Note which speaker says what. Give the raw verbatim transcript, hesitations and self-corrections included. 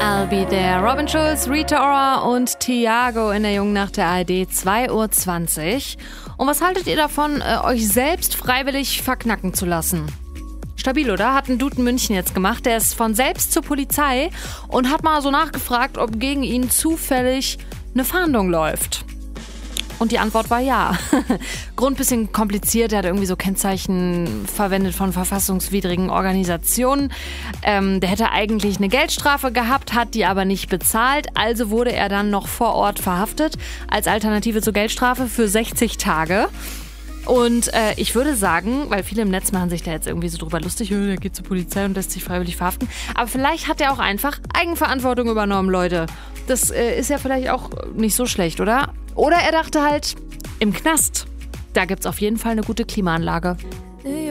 Speaker 1: I'll Be There. Robin Schulz, Rita Ora und Thiago in der Jungen Nacht der A R D, zwei Uhr zwanzig. Und was haltet ihr davon, euch selbst freiwillig verknacken zu lassen? Stabil, oder? Hat ein Dude in München jetzt gemacht. Der ist von selbst zur Polizei und hat mal so nachgefragt, ob gegen ihn zufällig eine Fahndung läuft. Und die Antwort war ja. Grund bisschen kompliziert, er hat irgendwie so Kennzeichen verwendet von verfassungswidrigen Organisationen. Ähm, der hätte eigentlich eine Geldstrafe gehabt, hat die aber nicht bezahlt. Also wurde er dann noch vor Ort verhaftet als Alternative zur Geldstrafe für sechzig Tage. Und äh, ich würde sagen, weil viele im Netz machen sich da jetzt irgendwie so drüber lustig, der geht zur Polizei und lässt sich freiwillig verhaften. Aber vielleicht hat er auch einfach Eigenverantwortung übernommen, Leute. Das äh, ist ja vielleicht auch nicht so schlecht, oder? Oder er dachte halt, im Knast, da gibt's auf jeden Fall eine gute Klimaanlage.